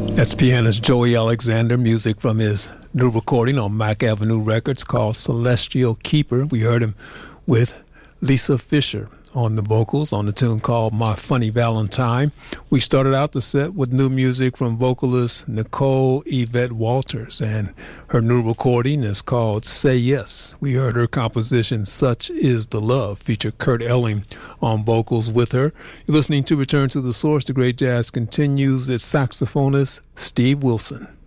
That's pianist Joey Alexander, music from his new recording on Mack Avenue Records called Celestial Keeper. We heard him with Lisa Fischer on the vocals on the tune called My Funny Valentine. We started out the set with new music from vocalist Nicole Yvette Walters, and her new recording is called Say Yes. We heard her composition Such Is the Love, featured Kurt Elling on vocals with her. You're listening to Return to the Source. The great jazz continues. Its saxophonist Steve Wilson.